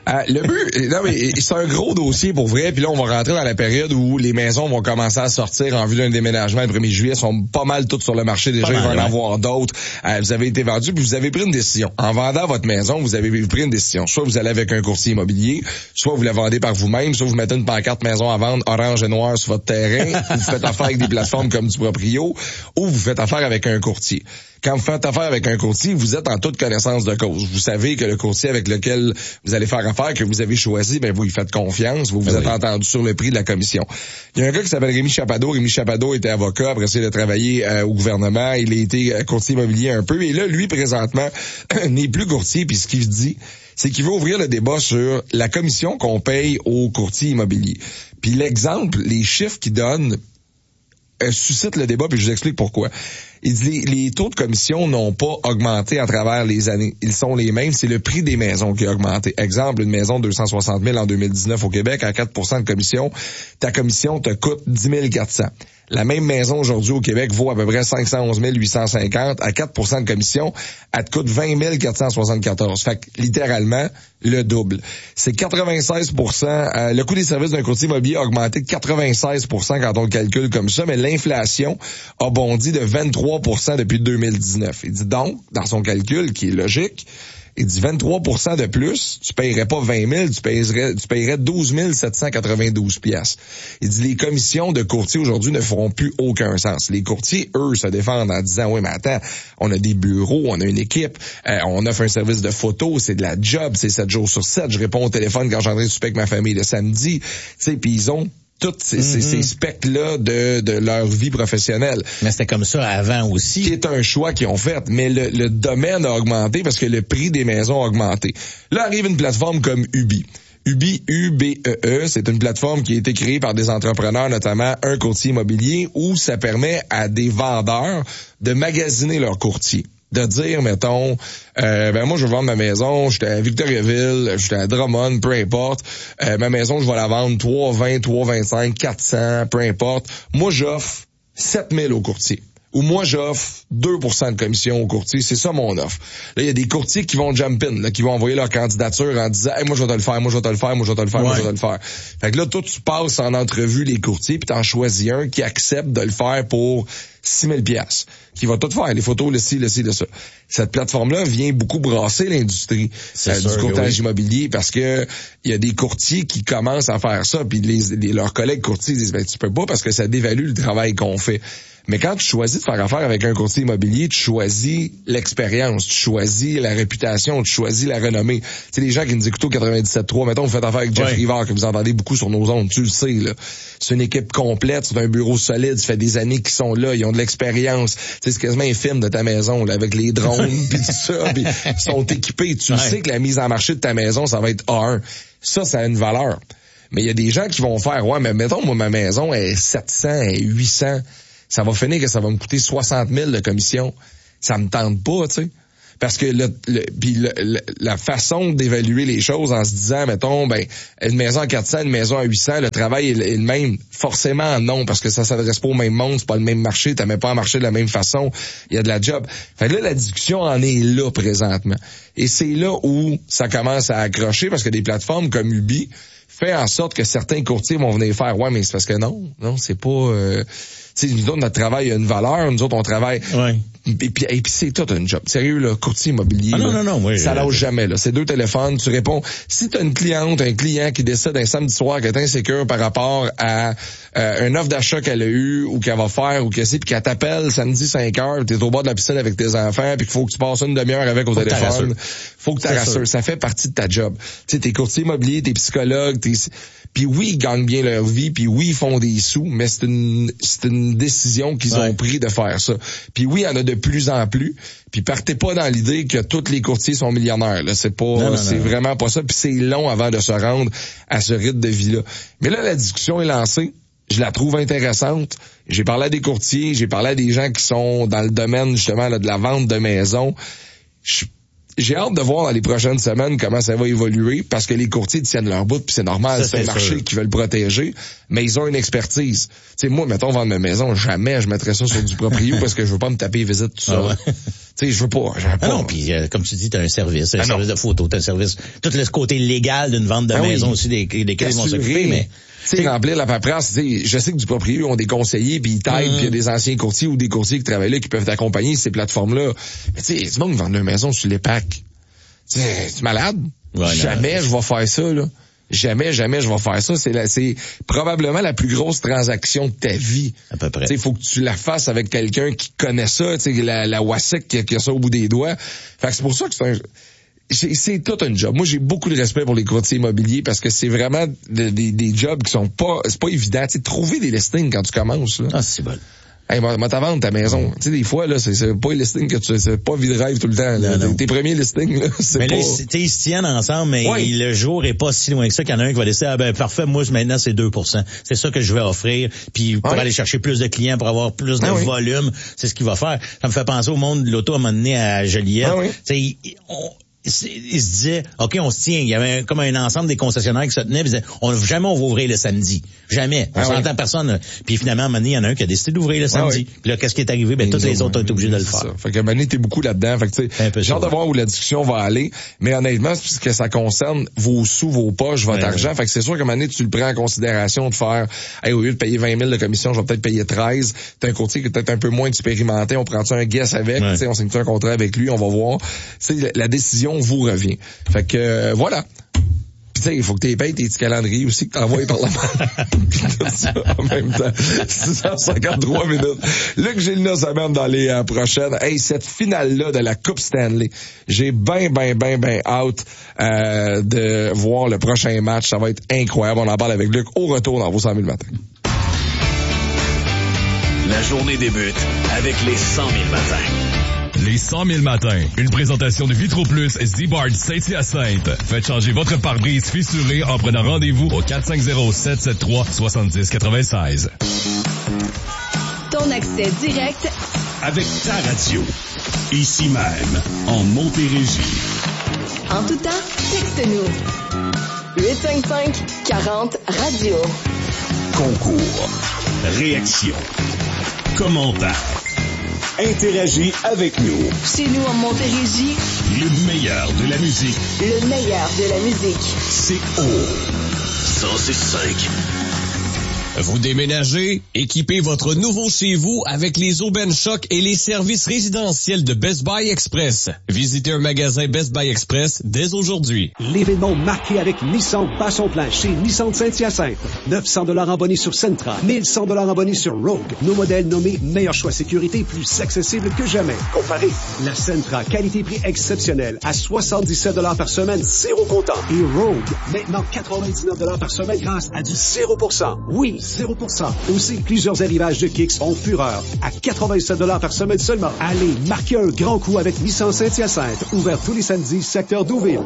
Le but, non mais c'est un gros dossier pour vrai, puis là on va rentrer dans la période où les maisons vont commencer à sortir en vue d'un déménagement le 1er juillet, sont pas mal toutes sur le marché déjà, il va y en avoir d'autres. Vous avez été vendu, puis vous avez pris une décision. En vendant votre maison, vous avez pris une décision. Soit vous allez avec un courtier immobilier, soit vous la vendez par vous-même, soit vous mettez une pancarte maison à vendre orange et noir sur votre terrain, ou vous faites affaire avec des plateformes comme du Proprio, ou vous faites affaire avec un courtier. Quand vous faites affaire avec un courtier, vous êtes en toute connaissance de cause. Vous savez que le courtier avec lequel vous allez faire affaire, que vous avez choisi, vous lui faites confiance, vous êtes entendu sur le prix de la commission. Il y a un gars qui s'appelle Rémi Chapado. Rémi Chapado était avocat, après ça, il a travaillé au gouvernement, il a été courtier immobilier un peu, et là, lui, présentement, n'est plus courtier, puis ce qu'il dit, c'est qu'il veut ouvrir le débat sur la commission qu'on paye aux courtiers immobiliers. Puis l'exemple, les chiffres qu'il donne, suscite le débat, puis je vous explique pourquoi. Il dit les taux de commission n'ont pas augmenté à travers les années. Ils sont les mêmes. C'est le prix des maisons qui a augmenté. Exemple, une maison de 260 000 en 2019 au Québec, à 4% de commission, ta commission te coûte 10 400. La même maison aujourd'hui au Québec vaut à peu près 511 850. À 4% de commission, elle te coûte 20 474. Fait que, littéralement, le double. C'est 96%. Le coût des services d'un courtier immobilier a augmenté de 96% quand on le calcule comme ça, mais l'inflation a bondi de 23% depuis 2019. Il dit donc, dans son calcul, qui est logique, il dit 23% de plus, tu paierais pas 20 000, tu paierais 12 792 piastres. Il dit les commissions de courtiers aujourd'hui ne feront plus aucun sens. Les courtiers, eux, se défendent en disant, oui, mais attends, on a des bureaux, on a une équipe, on offre un service de photo, c'est de la job, c'est 7 jours sur 7, je réponds au téléphone quand j'entrais souper avec ma famille le samedi, tu sais, puis ils ont tous ces specs-là de leur vie professionnelle. Mais c'était comme ça avant aussi. Qui est un choix qu'ils ont fait. Mais le domaine a augmenté parce que le prix des maisons a augmenté. Là arrive une plateforme comme Ubi. Ubi, U-B-E-E, c'est une plateforme qui a été créée par des entrepreneurs, notamment un courtier immobilier, où ça permet à des vendeurs de magasiner leurs courtiers. De dire, mettons, moi je veux vendre ma maison, j'étais à Victoriaville, j'étais à Drummond, peu importe, ma maison je vais la vendre 320, 325, 400, peu importe. Moi j'offre 7000 au courtier. Ou moi j'offre 2% de commission au courtier, c'est ça mon offre. Là, il y a des courtiers qui vont jump in, là, qui vont envoyer leur candidature en disant, hey, moi je vais te le faire, moi je vais te le faire, moi je vais te le faire, moi je vais te le faire. Fait que là, toi tu passes en entrevue les courtiers, puis t'en choisis un qui accepte de le faire pour 6000 pièces, qui va tout faire, les photos, le ci, le ça. Cette plateforme-là vient beaucoup brasser l'industrie du courtage immobilier parce que il y a des courtiers qui commencent à faire ça, puis leurs collègues courtiers disent, ben tu peux pas parce que ça dévalue le travail qu'on fait. Mais quand tu choisis de faire affaire avec un courtier immobilier, tu choisis l'expérience, tu choisis la réputation, tu choisis la renommée. Tu sais, les gens qui nous écoutent au 97.3, mettons, vous faites affaire avec Jeff Rivard, que vous entendez beaucoup sur nos ondes, tu le sais, là. C'est une équipe complète, c'est un bureau solide, ça fait des années qu'ils sont là, ils ont de l'expérience. Tu sais, c'est quasiment un film de ta maison, là, avec les drones, pis tout ça, pis ils sont équipés. Tu sais que la mise en marché de ta maison, ça va être A1. Ça a une valeur. Mais il y a des gens qui vont faire, ouais, mais mettons, moi, ma maison est 700, est 800. Ça va finir que ça va me coûter 60 000 de commission. Ça me tente pas, tu sais. Parce que la façon d'évaluer les choses en se disant, mettons, une maison à 400, une maison à 800, le travail est le même. Forcément, non, parce que ça s'adresse pas au même monde, c'est pas le même marché, t'as même pas à marcher de la même façon, il y a de la job. Fait que là, la discussion en est là, présentement. Et c'est là où ça commence à accrocher, parce que des plateformes comme Ubi fait en sorte que certains courtiers vont venir faire, ouais, mais c'est parce que non, c'est pas... tu sais, nous autres, notre travail a une valeur, nous autres, on travaille... Et puis c'est tout un job. Sérieux, là, courtier immobilier, ça lâche jamais, là. C'est 2 téléphones, tu réponds. Si t'as une cliente, un client qui décide un samedi soir qu'elle est insécure par rapport à une offre d'achat qu'elle a eue ou qu'elle va faire ou qu'elle sait, puis qu'elle t'appelle samedi 5h, t'es au bord de la piscine avec tes enfants, puis qu'il faut que tu passes une demi-heure avec au téléphone, faut que tu rassures. Ça fait partie de ta job. Tu sais, t'es courtier immobilier, t'es psychologue, puis oui, ils gagnent bien leur vie, puis oui, ils font des sous, mais c'est une décision qu'ils ont pris de faire ça. Puis oui, il y en a de plus en plus. Puis partez pas dans l'idée que tous les courtiers sont millionnaires. Là, c'est pas, c'est vraiment pas ça. Puis c'est long avant de se rendre à ce rythme de vie-là. Mais là, la discussion est lancée. Je la trouve intéressante. J'ai parlé à des courtiers, j'ai parlé à des gens qui sont dans le domaine justement là, de la vente de maisons. j'ai hâte de voir dans les prochaines semaines comment ça va évoluer parce que les courtiers tiennent leur bout puis c'est normal, c'est un marché qu'ils veulent protéger, mais ils ont une expertise. Tu sais, moi, mettons, vendre ma maison, jamais je mettrais ça sur du proprio parce que je veux pas me taper visite tout ça. Tu sais, je veux pas. Non, puis comme tu dis, t'as un service, service de photo, t'as un service, tout le côté légal d'une vente de maison aussi, desquels ils vont s'occuper, mais... Tu sais, remplir la paperasse, tu sais, je sais que du proprio ont des conseillers, puis ils t'aident, puis il y a des anciens courtiers ou des courtiers qui travaillent là qui peuvent t'accompagner ces plateformes-là. Mais tu sais, c'est bon de vendre une maison sur les packs. Tu sais, tu es malade? Ouais, jamais je vais faire ça, là. Jamais je vais faire ça. C'est probablement la plus grosse transaction de ta vie. À peu près. Tu sais, faut que tu la fasses avec quelqu'un qui connaît ça, tu sais, la WASEC qui a ça au bout des doigts. Fait que c'est pour ça que c'est tout un job. Moi, j'ai beaucoup de respect pour les courtiers immobiliers parce que c'est vraiment des jobs qui sont pas, c'est pas évident. Tu sais, trouver des listings quand tu commences, là. Ah, c'est bon. Hey, moi, t'as vendu ta maison. Tu sais, des fois, là, c'est pas les listings que c'est pas vie de rêve tout le temps, là. Non. Tes premiers listings, là, c'est mais pas... Mais là, ils se tiennent ensemble, mais le jour est pas si loin que ça qu'il y en a un qui va décider, parfait, moi, maintenant, c'est 2%. C'est ça que je vais offrir. Puis, pour aller chercher plus de clients, pour avoir plus de volume, c'est ce qu'il va faire. Ça me fait penser au monde de l'auto à un moment donné à Joliette. Tu sais, il se disait, OK, on se tient. Il y avait comme un ensemble des concessionnaires qui se tenaient, ils disaient, jamais on va ouvrir le samedi. Jamais. On s'entend personne. Puis finalement, à un moment donné, il y en a un qui a décidé d'ouvrir le samedi. Puis là, qu'est-ce qui est arrivé? Toutes les autres ont été obligés de le faire. Ça. Fait qu'à un moment donné, t'es beaucoup là-dedans. Fait que tu sais, j'ai hâte de voir où la discussion va aller. Mais honnêtement, c'est parce que ça concerne vos sous, vos poches, votre argent. Fait que c'est sûr qu'à un moment donné, tu le prends en considération de faire, au lieu de payer 20 000 de commission, je vais peut-être payer 13. T'as un courtier qui est peut-être un peu moins expérimenté. On prend-tu un guess avec? Tu sais, on signe un contrat avec lui, on va voir. Tu sais, la décision vous revient. Fait que, voilà. Pis tu sais, il faut que tu payes tes petits calendriers aussi que t'envoies par la main. Tout ça en même temps. 653 minutes. Luc Gélina s'amène dans les prochaines. Hey, cette finale-là de la Coupe Stanley, j'ai ben hâte de voir le prochain match. Ça va être incroyable. On en parle avec Luc au retour dans vos 100 000 matins. La journée débute avec les 100 000 matins. Les 100 000 matins. Une présentation de Vitro Plus Z-Bard Saint-Hyacinthe. Faites changer votre pare-brise fissuré en prenant rendez-vous au 450-773-7096. Ton accès direct avec ta radio. Ici même, en Montérégie. En tout temps, texte-nous. 855-40-radio. Concours. Réaction. Commentaire. Interagis avec nous. Chez nous en Montérégie. Le meilleur de la musique. Le meilleur de la musique. C'est au 106.5. Vous déménagez? Équipez votre nouveau chez vous avec les aubaines choc et les services résidentiels de Best Buy Express. Visitez un magasin Best Buy Express dès aujourd'hui. L'événement marqué avec Nissan bat son plein chez Nissan Saint-Hyacinthe. 900 $ en bonus sur Sentra, 1100 $ en bonus sur Rogue. Nos modèles nommés meilleur choix sécurité, plus accessible que jamais. Comparez la Sentra, qualité-prix exceptionnel, à 77 $ par semaine, 0 comptant. Et Rogue, maintenant 99 $ par semaine grâce à du 0%. Oui, 0%. Aussi, plusieurs arrivages de Kicks ont fureur. À 87 $ par semaine seulement. Allez, marquez un grand coup avec Nissan Saint-Hyacinthe. Ouvert tous les samedis, secteur Deauville.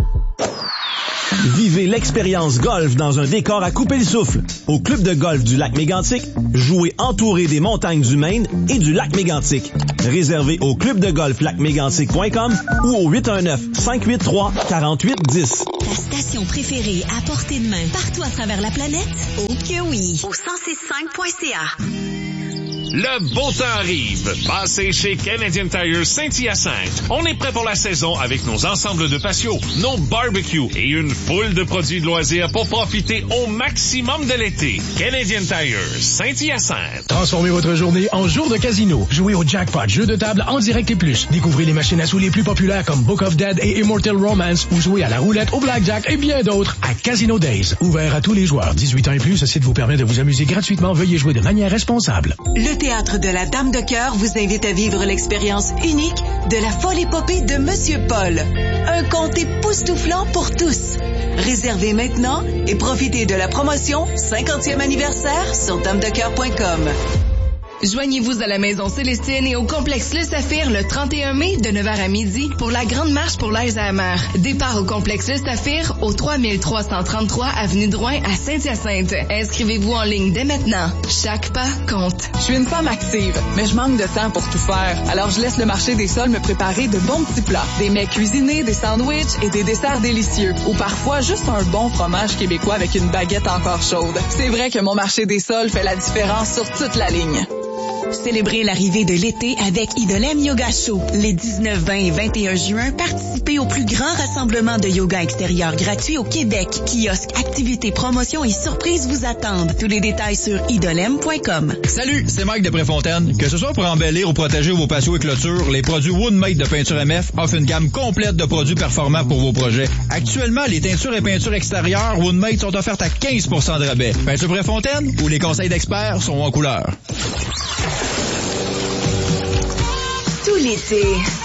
Vivez l'expérience golf dans un décor à couper le souffle. Au club de golf du lac Mégantic, jouez entouré des montagnes du Maine et du lac Mégantic. Réservez au clubdegolflacmégantic.com ou au 819-583-4810. Ta station préférée à portée de main partout à travers la planète? Oh que oui! Au 106.5.ca. Le beau temps arrive. Passez chez Canadian Tire Saint-Hyacinthe. On est prêt pour la saison avec nos ensembles de patio, nos barbecues et une foule de produits de loisirs pour profiter au maximum de l'été. Canadian Tire Saint-Hyacinthe. Transformez votre journée en jour de casino. Jouez au jackpot, jeu de table en direct et plus. Découvrez les machines à sous les plus populaires comme Book of Dead et Immortal Romance ou jouez à la roulette, au blackjack et bien d'autres à Casino Days. Ouvert à tous les joueurs. 18 ans et plus, ce site vous permet de vous amuser gratuitement. Veuillez jouer de manière responsable. Le Théâtre de la Dame de Cœur vous invite à vivre l'expérience unique de la folle épopée de Monsieur Paul. Un conte époustouflant pour tous. Réservez maintenant et profitez de la promotion 50e anniversaire sur damedecoeur.com. Joignez-vous à la Maison Célestine et au complexe Le Saphir le 31 mai de 9h à midi pour la grande marche pour l'Alzheimer. Départ au complexe Le Saphir au 3333 avenue Drouin à Saint-Hyacinthe. Inscrivez-vous en ligne dès maintenant. Chaque pas compte. Je suis une femme active, mais je manque de temps pour tout faire. Alors je laisse le marché des sols me préparer de bons petits plats. Des mets cuisinés, des sandwichs et des desserts délicieux. Ou parfois juste un bon fromage québécois avec une baguette encore chaude. C'est vrai que mon marché des sols fait la différence sur toute la ligne. Célébrez l'arrivée de l'été avec Idolem Yoga Show. Les 19, 20 et 21 juin, participez au plus grand rassemblement de yoga extérieur gratuit au Québec. Kiosques, activités, promotions et surprises vous attendent. Tous les détails sur idolem.com. Salut, c'est Mike de Préfontaine. Que ce soit pour embellir ou protéger vos patios et clôtures, les produits Woodmate de Peinture MF offrent une gamme complète de produits performants pour vos projets. Actuellement, les teintures et peintures extérieures Woodmate sont offertes à 15% de rabais. Peinture Préfontaine, où les conseils d'experts sont en couleur. Tout l'été,